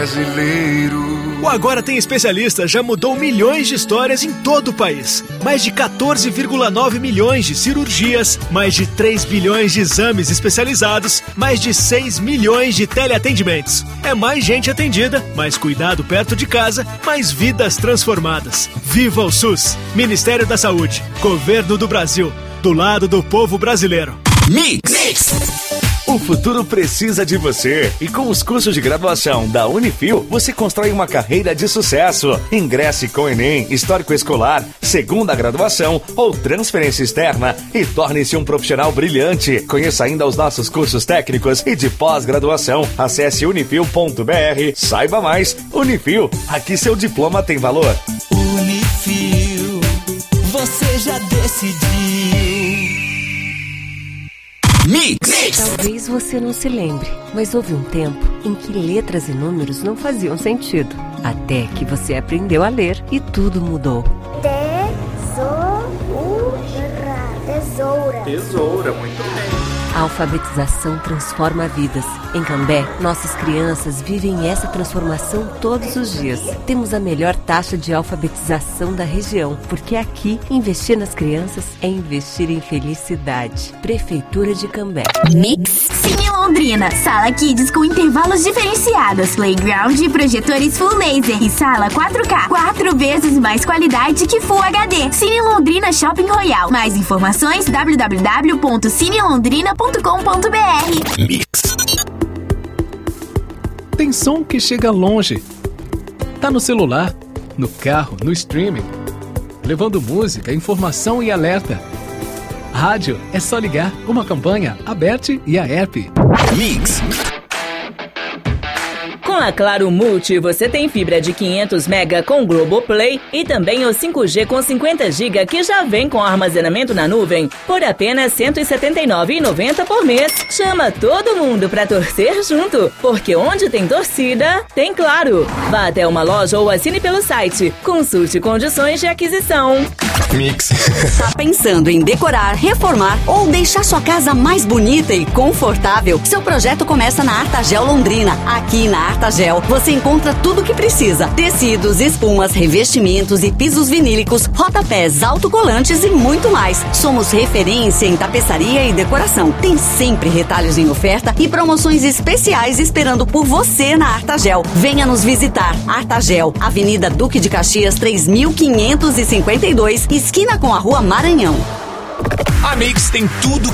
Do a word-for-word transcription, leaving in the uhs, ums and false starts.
Brasileiro. O Agora Tem Especialista já mudou milhões de histórias em todo o país. Mais de quatorze vírgula nove milhões de cirurgias, mais de três bilhões de exames especializados, mais de seis milhões de teleatendimentos. É mais gente atendida, mais cuidado perto de casa, mais vidas transformadas. Viva o SUS! Ministério da Saúde, Governo do Brasil, do lado do povo brasileiro. Mix! Mix. O futuro precisa de você. E com os cursos de graduação da Unifil, você constrói uma carreira de sucesso. Ingresse com Enem, Histórico Escolar, Segunda Graduação ou Transferência Externa e torne-se um profissional brilhante. Conheça ainda os nossos cursos técnicos e de pós-graduação. Acesse unifil ponto br. Saiba mais. Unifil, aqui seu diploma tem valor. Unifil, você já decidiu. Mix. Mix. Talvez você não se lembre, mas houve um tempo em que letras e números não faziam sentido. Até que você aprendeu a ler e tudo mudou. Tesoura. Tesoura. Tesoura, muito bem. A alfabetização transforma vidas. Em Cambé, nossas crianças vivem essa transformação todos os dias. Temos a melhor taxa de alfabetização da região, porque aqui, investir nas crianças é investir em felicidade. Prefeitura de Cambé. Mix Cine Londrina. Sala Kids com intervalos diferenciados, playground e projetores Full Laser e sala quatro K. Quatro vezes mais qualidade que Full H D. Cine Londrina Shopping Royal. Mais informações w w w ponto cine londrina ponto com ponto b r. Mix. Tem som que chega longe. Tá no celular, no carro, no streaming, levando música, informação e alerta. Rádio é só ligar uma campanha, aberte e a app. Mix. Com a Claro Multi, você tem fibra de quinhentos mega com Globoplay e também o cinco G com cinquenta gigas que já vem com armazenamento na nuvem por apenas cento e setenta e nove reais e noventa centavos por mês. Chama todo mundo pra torcer junto, porque onde tem torcida, tem Claro. Vá até uma loja ou assine pelo site. Consulte condições de aquisição. Mix. Tá pensando em decorar, reformar ou deixar sua casa mais bonita e confortável? Seu projeto começa na Artagel Londrina. Aqui na Artagel você encontra tudo o que precisa: tecidos, espumas, revestimentos e pisos vinílicos, rodapés, autocolantes e muito mais. Somos referência em tapeçaria e decoração. Tem sempre retalhos em oferta e promoções especiais esperando por você na Artagel. Venha nos visitar. Artagel, Avenida Duque de Caxias três mil quinhentos e cinquenta e dois, esquina com a Rua Maranhão. A Mix tem tudo